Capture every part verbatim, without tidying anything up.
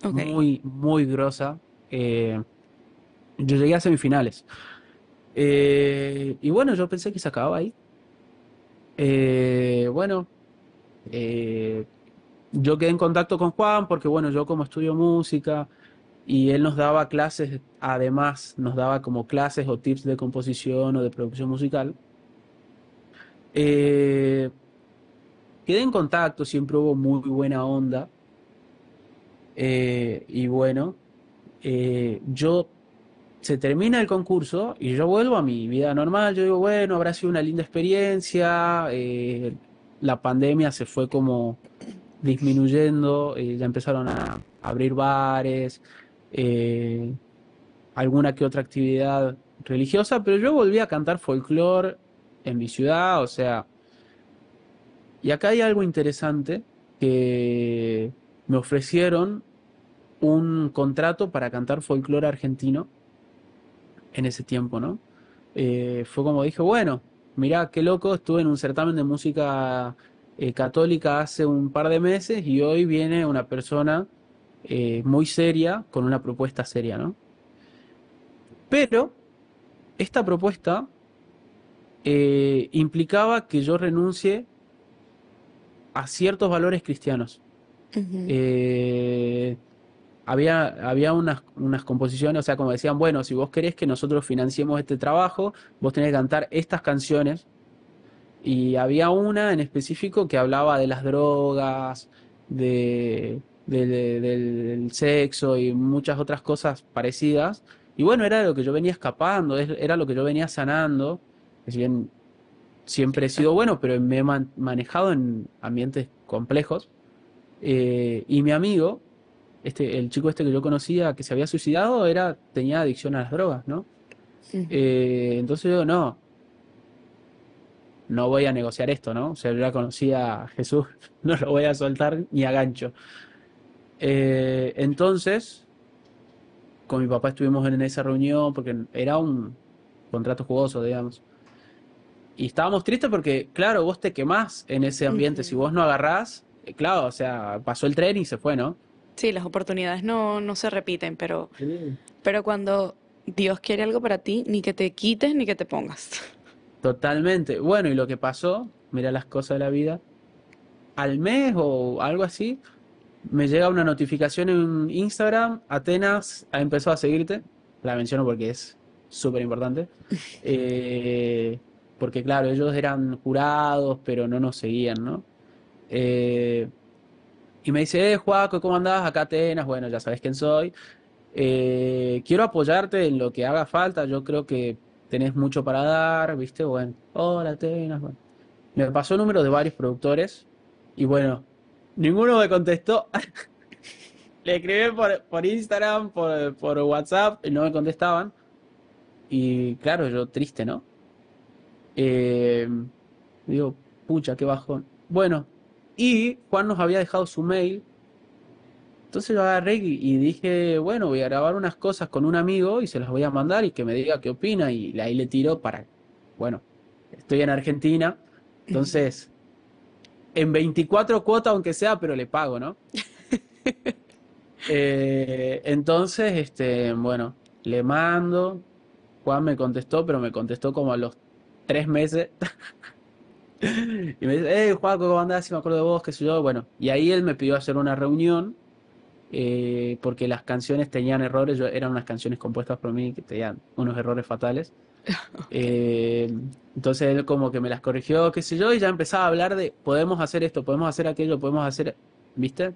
Ok. muy, muy grosa. Eh, yo llegué a semifinales. Eh, y bueno, yo pensé que se acababa ahí. Eh, bueno, eh, yo quedé en contacto con Juan porque, bueno, yo como estudio música y él nos daba clases, además nos daba como clases o tips de composición o de producción musical. Eh, Quedé en contacto, siempre hubo muy buena onda. Eh, y bueno, eh, yo se termina el concurso y yo vuelvo a mi vida normal. Yo digo, bueno, habrá sido una linda experiencia. Eh, la pandemia se fue como disminuyendo, eh, ya empezaron a abrir bares, eh, alguna que otra actividad religiosa, pero yo volví a cantar folclore en mi ciudad, o sea, y acá hay algo interesante que me ofrecieron un contrato para cantar folclore argentino en ese tiempo, ¿no? Eh, fue como dije, bueno, mirá qué loco, estuve en un certamen de música eh, católica hace un par de meses y hoy viene una persona eh, muy seria con una propuesta seria, ¿no? Pero esta propuesta eh, implicaba que yo renuncie a ciertos valores cristianos. Ujú. Eh, había, había unas, unas composiciones, o sea, como decían, bueno, si vos querés que nosotros financiemos este trabajo, vos tenés que cantar estas canciones. Y había una en específico que hablaba de las drogas, de, de- de- del sexo y muchas otras cosas parecidas. Y bueno, era lo que yo venía escapando, es- era lo que yo venía sanando. Si bien siempre he Claro. sido bueno, pero me he man- manejado en ambientes complejos. Eh, y mi amigo, este, el chico este que yo conocía que se había suicidado, era, tenía adicción a las drogas, ¿no? Ujú. Eh, entonces yo, no, no voy a negociar esto, ¿no? O sea, yo ya conocía a Jesús, no lo voy a soltar ni a gancho. Eh, entonces, con mi papá estuvimos en esa reunión porque era un contrato jugoso, digamos. Y estábamos tristes porque, claro, vos te quemás en ese ambiente. Si Ujú. vos no agarrás, eh, claro, o sea, pasó el tren y se fue, ¿no? Sí, las oportunidades no, no se repiten, pero, Sí. pero cuando Dios quiere algo para ti, ni que te quites ni que te pongas. Totalmente. Bueno, y lo que pasó, mira las cosas de la vida, al mes o algo así, me llega una notificación en Instagram, Atenas ha empezado a seguirte, la menciono porque es súper importante, eh, porque claro, ellos eran jurados, pero no nos seguían, ¿no? Eh, y me dice, eh, Juaco, ¿cómo andás? Acá Atenas, bueno, ya sabes quién soy. Eh, quiero apoyarte en lo que haga falta, yo creo que tenés mucho para dar, ¿viste? Bueno, hola Atenas, bueno. Me pasó el número de varios productores y bueno, ninguno me contestó. Le escribí por, por Instagram, por, por WhatsApp, y no me contestaban. Y claro, yo triste, ¿no? Eh, Digo, pucha, qué bajón. Bueno, y Juan nos había dejado su mail. Entonces yo agarré y, y dije, bueno, voy a grabar unas cosas con un amigo y se las voy a mandar y que me diga qué opina. Y ahí le tiro para, bueno, estoy en Argentina. Ujú. Entonces, en veinticuatro cuotas, aunque sea, pero le pago, ¿no? Eh, entonces, este, bueno, le mando. Juan me contestó, pero me contestó como a los tres meses. Y me dice, hey, Juan, ¿cómo andás? Si me acuerdo de vos, qué sé yo. Bueno, y ahí él me pidió hacer una reunión eh, porque las canciones tenían errores. Yo, eran unas canciones compuestas por mí que tenían unos errores fatales. Ok. Eh, entonces él como que me las corrigió, qué sé yo, y ya empezaba a hablar de, podemos hacer esto, podemos hacer aquello, podemos hacer, ¿viste?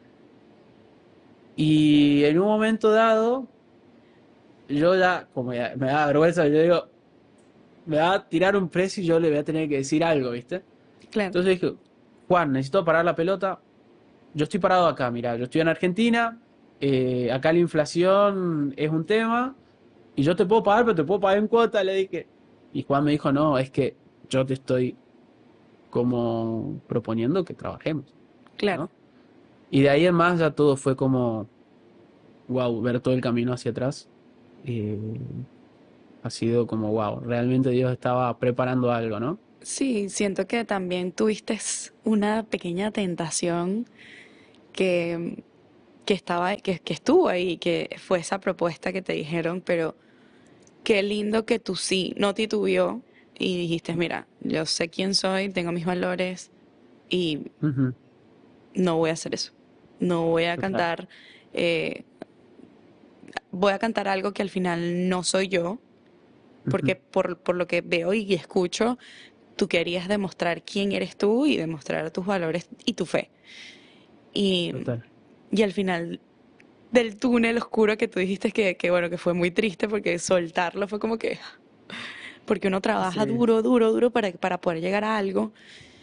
Y en un momento dado, yo ya, como ya me da vergüenza, yo digo, me va a tirar un precio y yo le voy a tener que decir algo, ¿viste? Claro. Entonces dije, Juan, necesito parar la pelota. Yo estoy parado acá, mira, yo estoy en Argentina, eh, acá la inflación es un tema, y yo te puedo pagar, pero te puedo pagar en cuota, le dije. Y Juan me dijo, no, es que yo te estoy como proponiendo que trabajemos, Claro. ¿no? Y de ahí en más ya todo fue como, wow, ver todo el camino hacia atrás. eh, Ha sido como, wow, realmente Dios estaba preparando algo, ¿no? Sí, siento que también tuviste una pequeña tentación que, que estaba, que, que estuvo ahí, que fue esa propuesta que te dijeron, pero qué lindo que tú sí no titubeó y dijiste, mira, yo sé quién soy, tengo mis valores y Ujú, no voy a hacer eso. No voy a total. cantar, eh, voy a cantar algo que al final no soy yo, porque Ujú, por, por lo que veo y escucho, tú querías demostrar quién eres tú y demostrar tus valores y tu fe. Y, total. y al final del túnel oscuro que tú dijiste que, que bueno, que fue muy triste porque soltarlo fue como que, porque uno trabaja Sí. duro, duro, duro para, para poder llegar a algo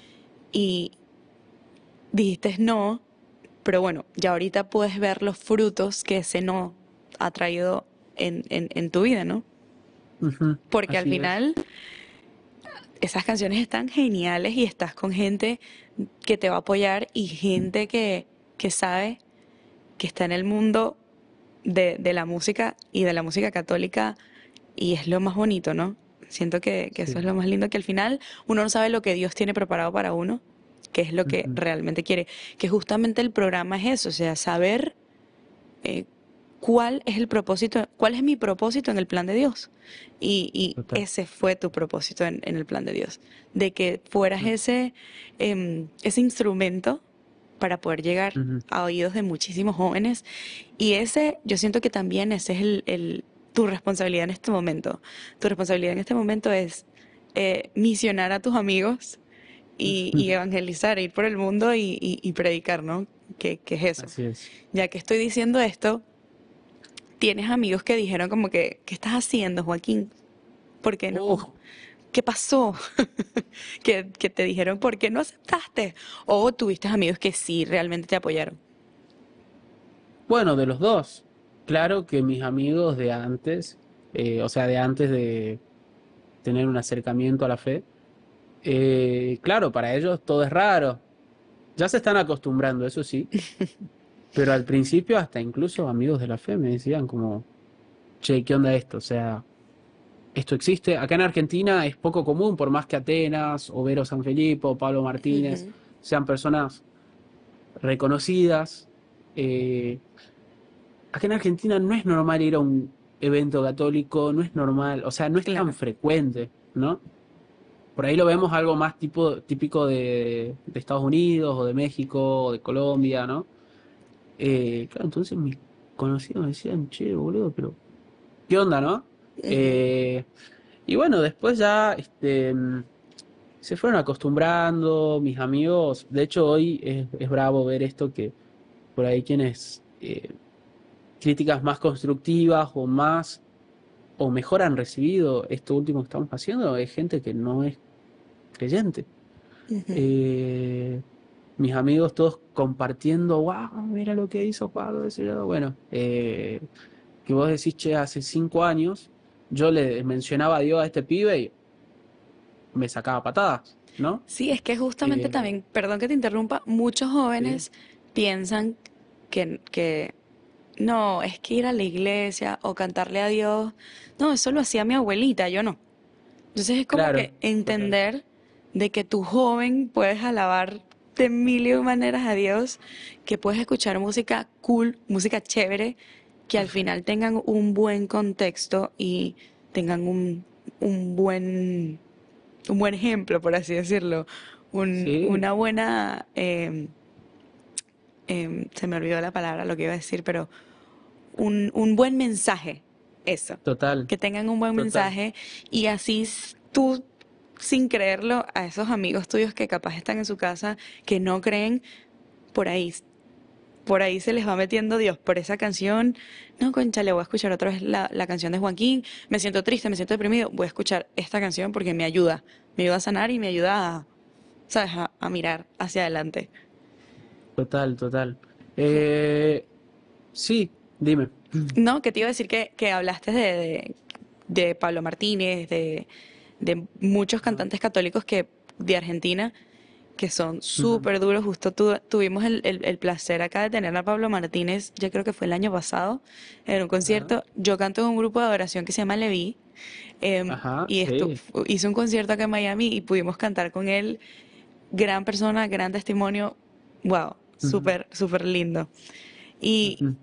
y dijiste no, pero bueno, ya ahorita puedes ver los frutos que ese no ha traído en, en, en tu vida, ¿no? Ujú, Porque al así es. final esas canciones están geniales y estás con gente que te va a apoyar y gente que, que sabe que está en el mundo de, de la música y de la música católica y es lo más bonito, ¿no? Siento que, que eso es Sí. lo más lindo, que al final uno no sabe lo que Dios tiene preparado para uno, que es lo que Ujú, realmente quiere, que justamente el programa es eso, o sea, saber eh, cuál es el propósito, cuál es mi propósito en el plan de Dios. Y, y total. ese fue tu propósito en, en el plan de Dios, de que fueras Mm, ese, em, ese instrumento para poder llegar ujú, a oídos de muchísimos jóvenes. Y ese, yo siento que también ese es el, el- tu responsabilidad en este momento. Tu responsabilidad en este momento es eh, misionar a tus amigos y, y ujú, evangelizar, ir por el mundo y, y- y predicar, ¿no? ¿Qué, qué es eso? así es. Ya que estoy diciendo esto, tienes amigos que dijeron como que, ¿qué estás haciendo, Joaquín? ¿Por qué no? Oh, ¿Qué pasó? que, que te dijeron, ¿por qué no aceptaste? O tuviste amigos que sí realmente te apoyaron. bueno, de los dos. Claro que mis amigos de antes, eh, o sea, de antes de tener un acercamiento a la fe, eh, claro, para ellos todo es raro. Ya se están acostumbrando, eso sí, pero al principio hasta incluso amigos de la fe me decían como, che, ¿qué onda esto? O sea, esto existe. Acá en Argentina es poco común, por más que Atenas, o Vero San Felipe, o Pablo Martínez Ujú, sean personas reconocidas. eh, Acá en Argentina no es normal ir a un evento católico, no es normal, o sea, no es tan claro. frecuente, ¿no? Por ahí lo vemos algo más tipo, típico de, de Estados Unidos o de México o de Colombia, ¿no? Eh, claro, entonces mis conocidos me decían, che, boludo, pero ¿qué onda, no? Ujú, Eh, y bueno, después ya este, mm, se fueron acostumbrando mis amigos. De hecho, hoy es, es bravo ver esto que por ahí quienes eh, críticas más constructivas o más o mejor han recibido esto último que estamos haciendo es gente que no es creyente. ujú. Eh, mis amigos todos compartiendo, wow, mira lo que hizo Pablo, ese lado. Bueno, eh, que vos decís, che, hace cinco años yo le mencionaba a Dios a este pibe y me sacaba patadas, ¿no? Sí, es que justamente Eh, también, perdón que te interrumpa, muchos sí, jóvenes piensan que, que no, es que ir a la iglesia o cantarle a Dios, no, eso lo hacía mi abuelita, yo no. Entonces es como claro, que total. entender de que tu joven puedes alabar de mil y un maneras a Dios, que puedes escuchar música cool, música chévere, que al final tengan un buen contexto y tengan un, un buen, un buen ejemplo, por así decirlo, un- Sí, una buena, eh, eh, se me olvidó la palabra, lo que iba a decir, pero un, un buen mensaje, eso, total, que tengan un buen total. mensaje y así s- tú, sin creerlo, a esos amigos tuyos que capaz están en su casa, que no creen, por ahí, por ahí se les va metiendo Dios por esa canción. No, concha, le voy a escuchar otra vez la, la canción de Joaquín, me siento triste, me siento deprimido, voy a escuchar esta canción porque me ayuda, me ayuda a sanar y me ayuda a, ¿sabes?, a, a mirar hacia adelante. Total, total. Eh, sí, dime. No, que te iba a decir que, que hablaste de, de, de Pablo Martínez, de, de muchos Ajá, cantantes católicos que, de Argentina que son ujú, súper duros. Justo tu- tuvimos el, el- el placer acá de tener a Pablo Martínez, yo creo que fue el año pasado, en un ajá, concierto. Yo canto en un grupo de adoración que se llama Leví, em, ajá, y esto, sí. hizo un concierto acá en Miami y pudimos cantar con él. Gran persona, gran testimonio. Wow, Ujú, súper, súper lindo. Y Ujú.